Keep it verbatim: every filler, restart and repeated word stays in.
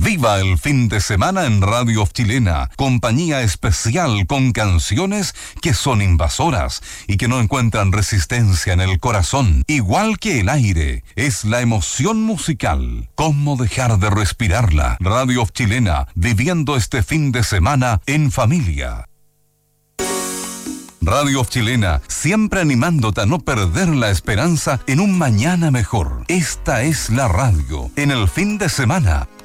Viva el fin de semana en Radio Chilena, compañía especial con canciones que son invasoras y que no encuentran resistencia en el corazón, igual que el aire, es la emoción musical. ¿Cómo dejar de respirarla? Radio Chilena, viviendo este fin de semana en familia. Radio Chilena, siempre animándote a no perder la esperanza en un mañana mejor. Esta es la radio, en el fin de semana,